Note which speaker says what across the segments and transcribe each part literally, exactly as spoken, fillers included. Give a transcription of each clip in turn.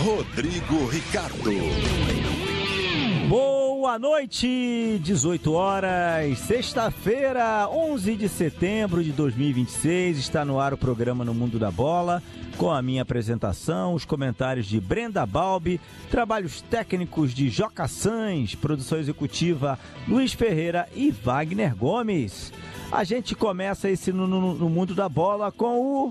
Speaker 1: Rodrigo Ricardo.
Speaker 2: Boa noite, dezoito horas, sexta-feira, onze de setembro de dois mil e vinte e seis, está no ar o programa No Mundo da Bola, com a minha apresentação, os comentários de Brenda Balbi, trabalhos técnicos de Joca Sans, produção executiva Luiz Ferreira e Wagner Gomes. A gente começa esse No, no, no Mundo da Bola com o...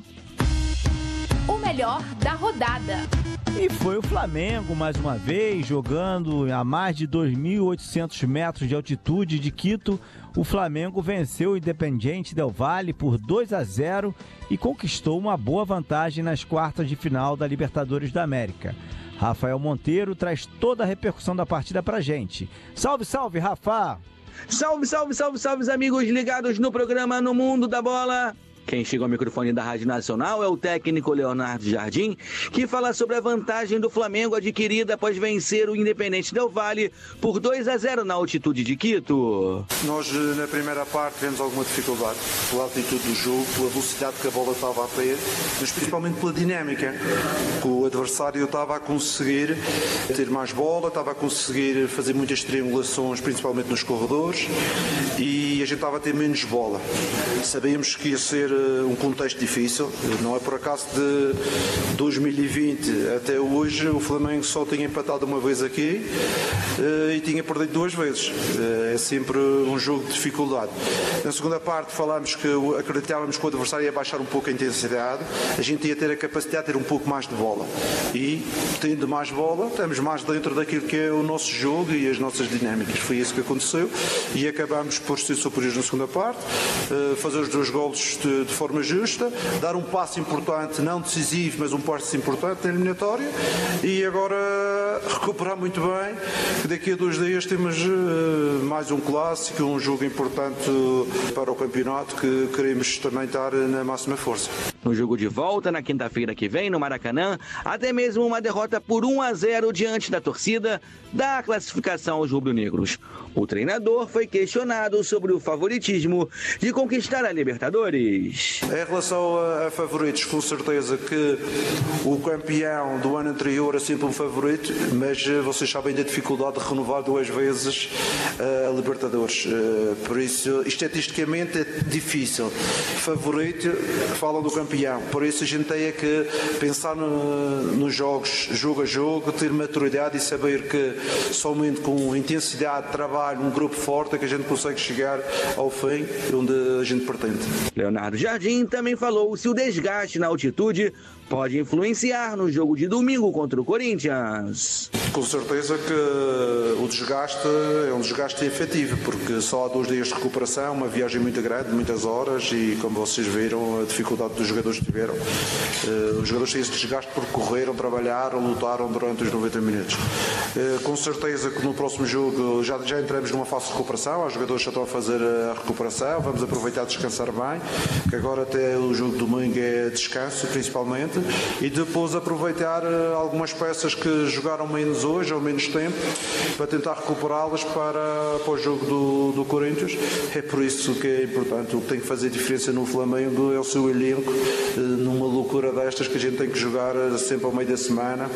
Speaker 3: O melhor da rodada.
Speaker 2: E foi o Flamengo, mais uma vez, jogando a mais de dois mil e oitocentos metros de altitude de Quito. O Flamengo venceu o Independiente Del Valle por dois a zero e conquistou uma boa vantagem nas quartas de final da Libertadores da América. Rafael Monteiro traz toda a repercussão da partida pra gente. Salve, salve, Rafa!
Speaker 4: Salve, salve, salve, salve, amigos ligados no programa No Mundo da Bola. Quem chega ao microfone da Rádio Nacional é o técnico Leonardo Jardim, que fala sobre a vantagem do Flamengo adquirida após vencer o Independente Del Valle por dois a zero na altitude de Quito.
Speaker 5: Nós, na primeira parte, tivemos alguma dificuldade pela altitude do jogo, pela velocidade que a bola estava a ter, mas principalmente pela dinâmica. O adversário estava a conseguir ter mais bola, estava a conseguir fazer muitas triangulações, principalmente nos corredores, e a gente estava a ter menos bola. Sabíamos que ia ser um contexto difícil, não é por acaso de dois mil e vinte até hoje o Flamengo só tinha empatado uma vez aqui e tinha perdido duas vezes. É sempre um jogo de dificuldade. Na segunda parte falámos que acreditávamos que o adversário ia baixar um pouco a intensidade, a gente ia ter a capacidade de ter um pouco mais de bola e tendo mais bola estamos mais dentro daquilo que é o nosso jogo e as nossas dinâmicas. Foi isso que aconteceu e acabámos por ser superiores na segunda parte, fazer os dois golos de de forma justa, dar um passo importante, não decisivo, mas um passo importante na eliminatória e agora recuperar muito bem, que daqui a dois dias temos uh, mais um clássico, um jogo importante para o campeonato que queremos também estar na máxima força.
Speaker 4: No jogo de volta, na quinta-feira que vem, no Maracanã, até mesmo uma derrota por um a zero diante da torcida dá a classificação aos rubro-negros. O treinador foi questionado sobre o favoritismo de conquistar a Libertadores.
Speaker 5: Em relação a, a favoritos, com certeza que o campeão do ano anterior é sempre um favorito, mas vocês sabem da dificuldade de renovar duas vezes a Libertadores. Por isso, estatisticamente é difícil. Favorito, falam do campeão. Por isso a gente tem que pensar no, nos jogos, jogo a jogo, ter maturidade e saber que somente com intensidade, trabalho, um grupo forte é que a gente consegue chegar ao fim onde a gente pretende.
Speaker 4: Leonardo Jardim também falou se o desgaste na altitude pode influenciar no jogo de domingo contra o Corinthians.
Speaker 5: Com certeza que o desgaste é um desgaste efetivo, porque só há dois dias de recuperação, uma viagem muito grande, muitas horas, e como vocês viram, a dificuldade dos jogadores tiveram. Os jogadores têm esse desgaste porque correram, trabalharam, lutaram durante os noventa minutos. Com certeza que no próximo jogo já, já entramos numa fase de recuperação, os jogadores já estão a fazer a recuperação, vamos aproveitar a descansar bem, que agora até o jogo de domingo é descanso, principalmente, e depois aproveitar algumas peças que jogaram menos hoje ou menos tempo para tentar recuperá-las para, para o jogo do, do Corinthians. É por isso que é importante. O que tem que fazer diferença no Flamengo é o seu elenco, numa loucura destas que a gente tem que jogar sempre ao meio da semana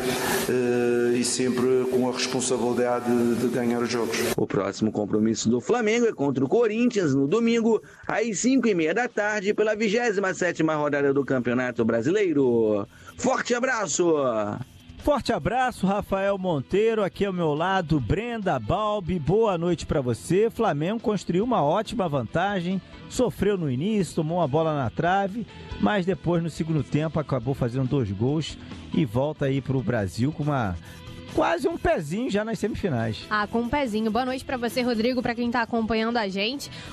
Speaker 5: e sempre com a responsabilidade de, de ganhar os jogos.
Speaker 4: O próximo compromisso do Flamengo é contra o Corinthians no domingo às cinco e meia da tarde pela vigésima sétima rodada do Campeonato Brasileiro. Forte abraço!
Speaker 2: Forte abraço, Rafael Monteiro, aqui ao meu lado, Brenda Balbi, boa noite para você. Flamengo construiu uma ótima vantagem, sofreu no início, tomou uma bola na trave, mas depois no segundo tempo acabou fazendo dois gols e volta aí pro Brasil com uma... quase um pezinho já nas semifinais.
Speaker 3: Ah, com um pezinho. Boa noite pra você, Rodrigo, pra quem tá acompanhando a gente.